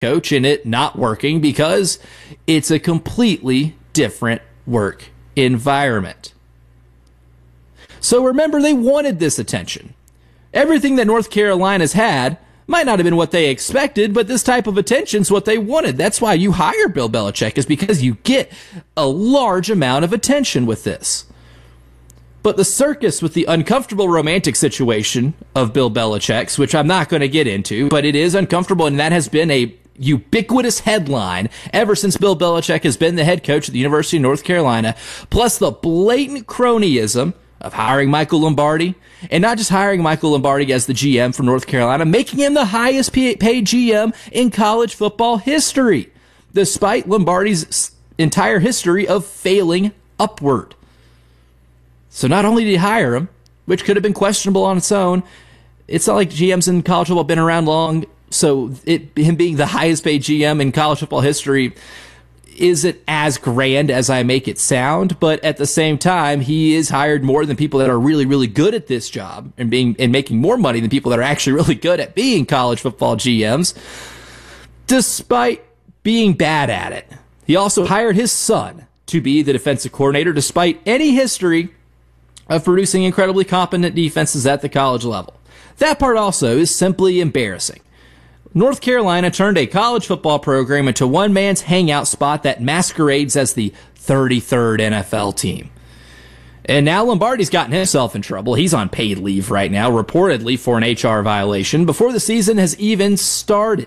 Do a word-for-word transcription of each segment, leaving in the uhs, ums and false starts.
coach and it not working because it's a completely different work environment. So remember, they wanted this attention. Everything that North Carolina's had might not have been what they expected, but this type of attention's what they wanted. That's why you hire Bill Belichick, is because you get a large amount of attention with this. But the circus with the uncomfortable romantic situation of Bill Belichick's, which I'm not going to get into, but it is uncomfortable, and that has been a ubiquitous headline ever since Bill Belichick has been the head coach at the University of North Carolina, plus the blatant cronyism of hiring Michael Lombardi, and not just hiring Michael Lombardi as the G M for North Carolina, making him the highest paid G M in college football history, despite Lombardi's entire history of failing upward. So not only did he hire him, which could have been questionable on its own, it's not like G Ms in college football have been around long, so it, him being the highest paid G M in college football history isn't as grand as I make it sound, but at the same time, he is hired more than people that are really, really good at this job and being and making more money than people that are actually really good at being college football G Ms, despite being bad at it. He also hired his son to be the defensive coordinator, despite any history of producing incredibly competent defenses at the college level. That part also is simply embarrassing. North Carolina turned a college football program into one man's hangout spot that masquerades as the thirty-third N F L team. And now Lombardi's gotten himself in trouble. He's on paid leave right now, reportedly for an H R violation, before the season has even started.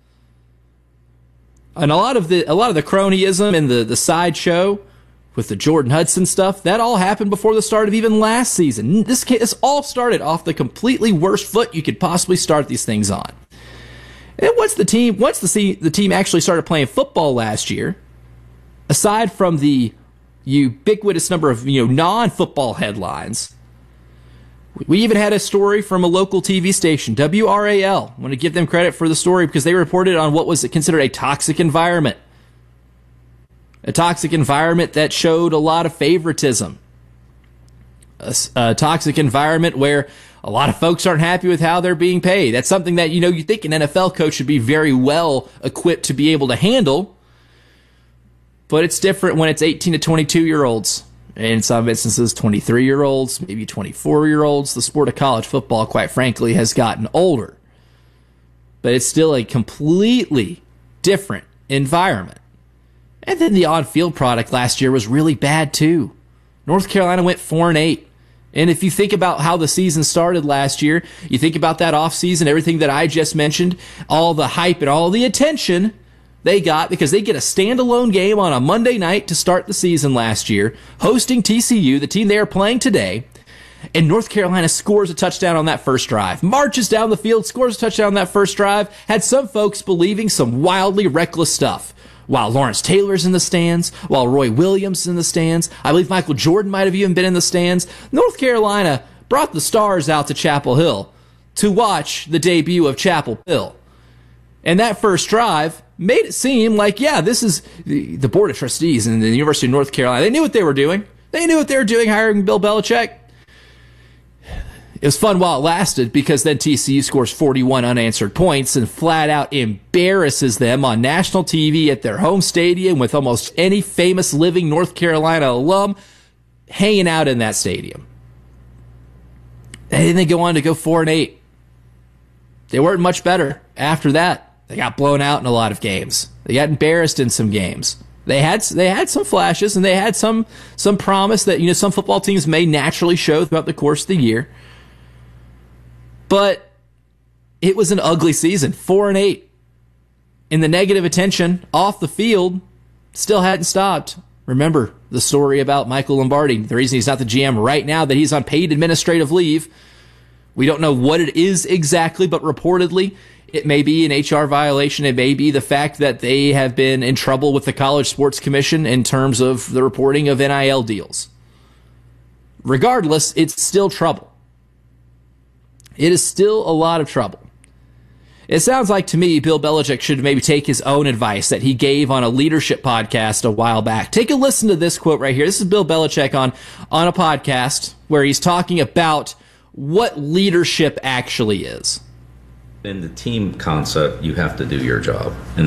And a lot of the a lot of the cronyism and the, the sideshow with the Jordan Hudson stuff, that all happened before the start of even last season. This, this all started off the completely worst foot you could possibly start these things on. And once the team, once the the team actually started playing football last year, aside from the ubiquitous number of you know non-football headlines, we even had a story from a local T V station, W R A L. I want to give them credit for the story because they reported on what was considered a toxic environment, a toxic environment that showed a lot of favoritism, a, a toxic environment where a lot of folks aren't happy with how they're being paid. That's something that, you know, you think an N F L coach should be very well equipped to be able to handle. But it's different when it's eighteen to twenty-two year olds. And in some instances, twenty-three year olds, maybe twenty-four year olds. The sport of college football, quite frankly, has gotten older. But it's still a completely different environment. And then the on-field product last year was really bad too. North Carolina went four and eight. And if you think about how the season started last year, you think about that offseason, everything that I just mentioned, all the hype and all the attention they got because they get a standalone game on a Monday night to start the season last year, hosting T C U, the team they are playing today, and North Carolina scores a touchdown on that first drive, marches down the field, scores a touchdown on that first drive, had some folks believing some wildly reckless stuff. While Lawrence Taylor's in the stands, while Roy Williams is in the stands, I believe Michael Jordan might have even been in the stands, North Carolina brought the stars out to Chapel Hill to watch the debut of Chapel Hill. And that first drive made it seem like, yeah, this is the, the Board of Trustees in the University of North Carolina. They knew what they were doing. They knew what they were doing hiring Bill Belichick. It was fun while it lasted because then T C U scores forty-one unanswered points and flat out embarrasses them on national T V at their home stadium with almost any famous living North Carolina alum hanging out in that stadium. And then they go on to go four and eight. They weren't much better after that. They got blown out in a lot of games. They got embarrassed in some games. They had they had some flashes and they had some some promise that you know some football teams may naturally show throughout the course of the year. But it was an ugly season, four and eight. And the negative attention off the field still hadn't stopped. Remember the story about Michael Lombardi. The reason he's not the G M right now, that he's on paid administrative leave. We don't know what it is exactly, but reportedly it may be an H R violation. It may be the fact that they have been in trouble with the College Sports Commission in terms of the reporting of N I L deals. Regardless, it's still trouble. It is still a lot of trouble. It sounds like to me Bill Belichick should maybe take his own advice that he gave on a leadership podcast a while back. Take a listen to this quote right here. This is Bill Belichick on, on a podcast where he's talking about what leadership actually is. In the team concept, you have to do your job. And